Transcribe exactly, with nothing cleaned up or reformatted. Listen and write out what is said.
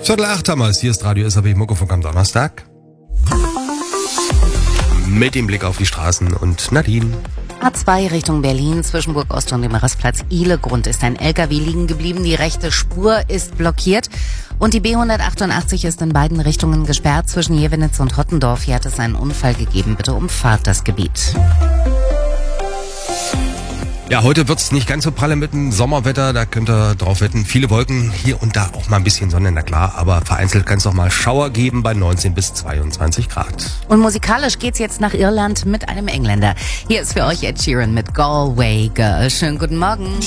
Viertel acht haben wir es. Hier ist Radio S A B Muckefuck am Donnerstag. Mit dem Blick auf die Straßen und Nadine. A zwei Richtung Berlin, zwischen Burg Ost und dem Rastplatz Ihlegrund ist ein L K W liegen geblieben. Die rechte Spur ist blockiert. Und die B hundertachtundachtzig ist in beiden Richtungen gesperrt. Zwischen Jevenitz und Hottendorf. Hier hat es einen Unfall gegeben. Bitte umfahrt das Gebiet. Ja, heute wird's nicht ganz so pralle mit dem Sommerwetter, da könnt ihr drauf wetten. Viele Wolken, hier und da auch mal ein bisschen Sonne, na klar, aber vereinzelt kann es auch mal Schauer geben bei neunzehn bis zweiundzwanzig Grad. Und musikalisch geht's jetzt nach Irland mit einem Engländer. Hier ist für euch Ed Sheeran mit Galway Girl. Schönen guten Morgen.